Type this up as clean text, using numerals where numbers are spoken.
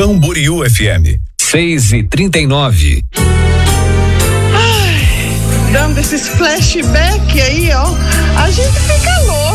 Camboriú FM 6:39. Dando esses flashback aí, ó, a gente fica louco.